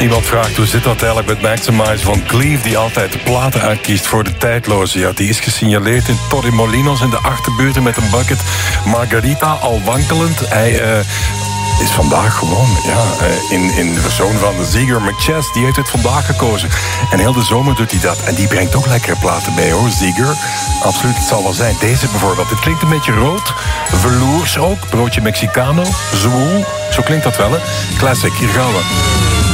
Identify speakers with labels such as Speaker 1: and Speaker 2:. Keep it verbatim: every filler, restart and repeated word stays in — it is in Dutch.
Speaker 1: Iemand vraagt hoe zit dat eigenlijk met Maximize van Cleve, die altijd de platen uitkiest voor de tijdloze. Ja, die is gesignaleerd in Torremolinos in de achterbuurten met een bucket Margarita, al wankelend. Hij uh, is vandaag gewoon ja, uh, in, in de persoon van de Zieger McChess. Die heeft het vandaag gekozen. En heel de zomer doet hij dat. En die brengt ook lekkere platen bij, hoor, Zieger. Absoluut, het zal wel zijn. Deze bijvoorbeeld. Het klinkt een beetje rood. Velours ook. Broodje Mexicano. Zwoel. Zo klinkt dat wel, hè. Classic. Hier gaan we.